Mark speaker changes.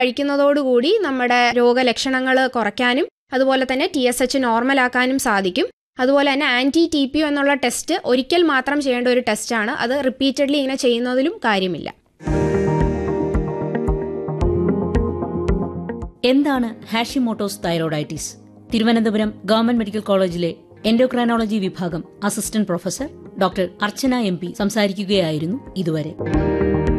Speaker 1: കഴിക്കുന്നതോടുകൂടി നമ്മുടെ രോഗലക്ഷണങ്ങൾ കുറയ്ക്കാനും അതുപോലെ തന്നെ TSH നോർമലാക്കാനും സാധിക്കും. അതുപോലെ തന്നെ anti-TPO എന്നുള്ള ടെസ്റ്റ് ഒരിക്കൽ മാത്രം ചെയ്യേണ്ട ഒരു ടെസ്റ്റാണ്. അത് റിപ്പീറ്റഡ്ലി ഇങ്ങനെ ചെയ്യുന്നതിലും കാര്യമില്ല.
Speaker 2: എന്താണ് Hashimoto's thyroiditis? Thiruvananthapuram government medical കോളേജിലെ എൻഡോക്രൈനോളജി വിഭാഗം അസിസ്റ്റന്റ് പ്രൊഫസർ ഡോക്ടർ അർച്ചന MP സംസാരിക്കുകയായിരുന്നു ഇതുവരെ.